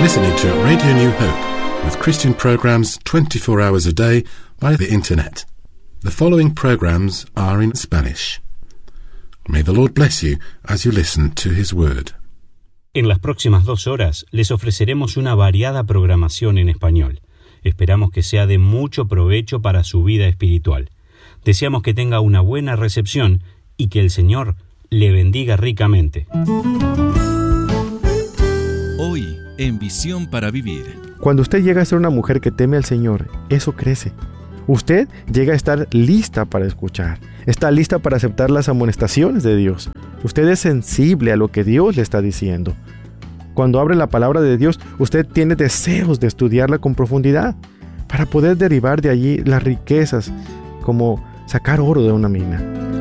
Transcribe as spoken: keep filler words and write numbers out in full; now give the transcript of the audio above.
listening to Radio New Hope, with Christian programs twenty-four hours a day by the Internet. The following programs are in Spanish. May the Lord bless you as you listen to His Word. En las próximas dos horas les ofreceremos una variada programación en español. Esperamos que sea de mucho provecho para su vida espiritual. Deseamos que tenga una buena recepción y que el Señor le bendiga ricamente. Hoy, en Visión para Vivir. Cuando usted llega a ser una mujer que teme al Señor, eso crece. Usted llega a estar lista para escuchar. Está lista para aceptar las amonestaciones de Dios. Usted es sensible a lo que Dios le está diciendo. Cuando abre la palabra de Dios, usted tiene deseos de estudiarla con profundidad para poder derivar de allí las riquezas, como sacar oro de una mina.